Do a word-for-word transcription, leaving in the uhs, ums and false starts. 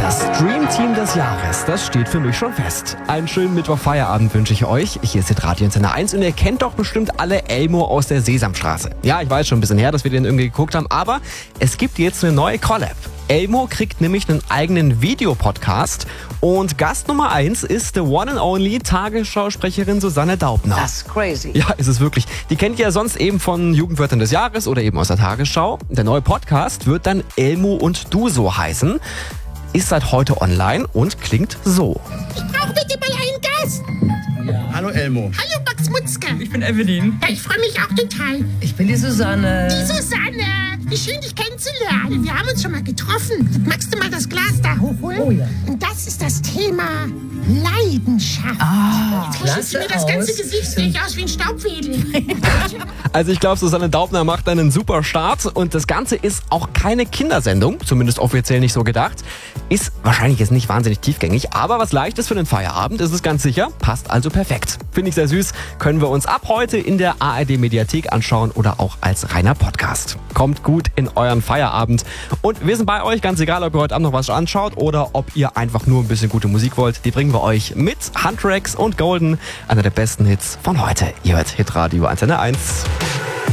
Das Stream-Team des Jahres, das steht für mich schon fest. Einen schönen Mittwoch-Feierabend wünsche ich euch. Hier ist Radio Antenne eins und ihr kennt doch bestimmt alle Elmo aus der Sesamstraße. Ja, ich weiß schon ein bisschen her, dass wir den irgendwie geguckt haben, aber es gibt jetzt eine neue Collab. Elmo kriegt nämlich einen eigenen Videopodcast und Gast Nummer eins ist the one and only Tagesschausprecherin Susanne Daubner. That's crazy. Ja, ist es wirklich. Die kennt ihr ja sonst eben von Jugendwörtern des Jahres oder eben aus der Tagesschau. Der neue Podcast wird dann Elmo und du so heißen. Ist seit heute online und klingt so. Ich brauche bitte mal einen Gast. Ja. Hallo Elmo. Hallo Max Mutzke. Ich bin Evelyn. Ja, ich freue mich auch total. Ich bin die Susanne. Die Susanne. Wie schön, dich kennenzulernen. Wir haben uns schon mal getroffen. Magst du mal das Glas da hochholen? Oh ja. Und das ist das Thema Leidenschaft. Ah, Jetzt richtest du mir das ganze aus. Gesicht sehe ich aus wie ein Staubwedel. Also ich glaube, Susanne Daubner macht einen super Start und das Ganze ist auch keine Kindersendung, zumindest offiziell nicht so gedacht. Ist wahrscheinlich jetzt nicht wahnsinnig tiefgängig, aber was Leichtes für den Feierabend ist es ganz sicher. Passt also perfekt. Finde ich sehr süß. Können wir uns ab heute in der A R D-Mediathek anschauen oder auch als reiner Podcast. Kommt gut in euren Feierabend. Und wir sind bei euch, ganz egal, ob ihr heute Abend noch was anschaut oder ob ihr einfach nur ein bisschen gute Musik wollt. Die bringen wir euch mit Huntrix und Golden, einer der besten Hits von heute. Ihr hört Hitradio Antenne eins.